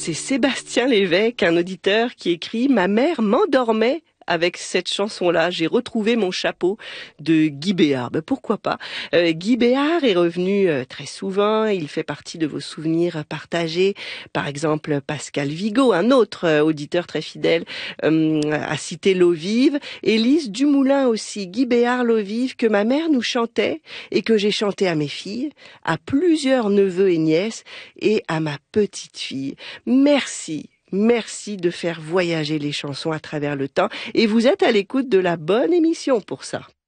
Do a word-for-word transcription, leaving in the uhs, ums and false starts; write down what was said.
C'est Sébastien Lévesque, un auditeur qui écrit « Ma mère m'endormait ». Avec cette chanson-là, j'ai retrouvé mon chapeau de Guy Béard. Ben, pourquoi pas euh, Guy Béard est revenu euh, très souvent. Il fait partie de vos souvenirs partagés. Par exemple, Pascal Vigo, un autre euh, auditeur très fidèle, euh, a cité L'eau vive. Élise Dumoulin aussi. Guy Béard, L'eau vive, que ma mère nous chantait et que j'ai chanté à mes filles, à plusieurs neveux et nièces et à ma petite fille. Merci. Merci de faire voyager les chansons à travers le temps et vous êtes à l'écoute de la bonne émission pour ça.